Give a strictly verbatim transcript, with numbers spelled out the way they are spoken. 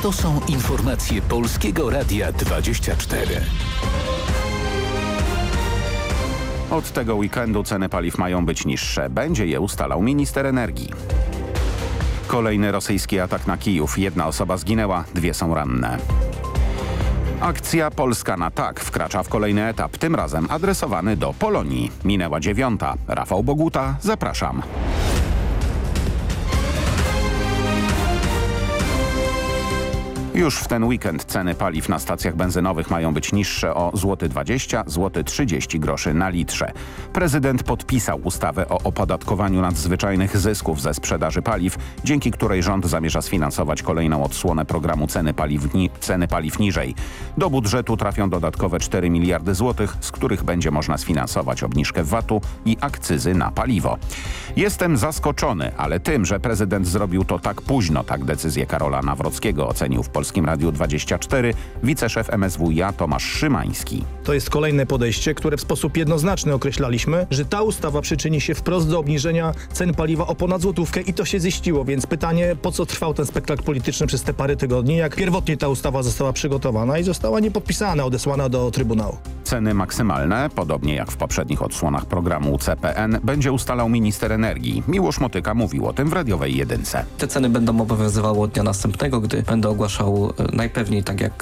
To są informacje Polskiego Radia dwadzieścia cztery. Od tego weekendu ceny paliw mają być niższe. Będzie je ustalał minister energii. Kolejny rosyjski atak na Kijów. Jedna osoba zginęła, dwie są ranne. Akcja Polska na tak wkracza w kolejny etap, tym razem adresowany do Polonii. Minęła dziewiąta. Rafał Boguta, zapraszam. Już w ten weekend ceny paliw na stacjach benzynowych mają być niższe o złoty dwadzieścia, złoty trzydzieści groszy na litrze. Prezydent podpisał ustawę o opodatkowaniu nadzwyczajnych zysków ze sprzedaży paliw, dzięki której rząd zamierza sfinansować kolejną odsłonę programu ceny paliw, ni- ceny paliw niżej. Do budżetu trafią dodatkowe cztery miliardy złotych, z których będzie można sfinansować obniżkę vatu i akcyzy na paliwo. Jestem zaskoczony, ale tym, że prezydent zrobił to tak późno, tak decyzję Karola Nawrockiego ocenił w Polskim Radiu dwadzieścia cztery wiceszef M S W iA Tomasz Szymański. To jest kolejne podejście, które w sposób jednoznaczny określaliśmy, że ta ustawa przyczyni się wprost do obniżenia cen paliwa o ponad złotówkę i to się ziściło, więc pytanie, po co trwał ten spektakl polityczny przez te parę tygodni, jak pierwotnie ta ustawa została przygotowana i została niepodpisana, odesłana do Trybunału. Ceny maksymalne, podobnie jak w poprzednich odsłonach programu C P N, będzie ustalał minister energii. Miłosz Motyka mówił o tym w radiowej jedynce. Te ceny będą obowiązywały od dnia następnego, gdy będę ogłaszał najpewniej, tak jak